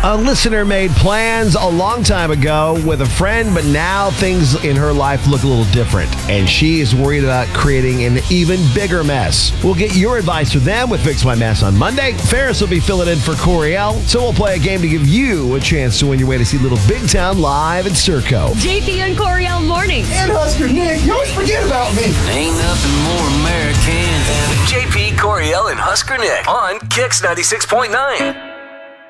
A listener made plans a long time ago with a friend, but now things in her life look a little different, and she is worried about creating an even bigger mess. We'll get your advice for them with Fix My Mess on Monday. Ferris will be filling in for Coriel, so we'll play a game to give you a chance to win your way to see Little Big Town live at Circo. JP and Coriel mornings. And Husker Nick, you always forget about me. Ain't nothing more American than JP, Coriel, and Husker Nick on Kix 96.9.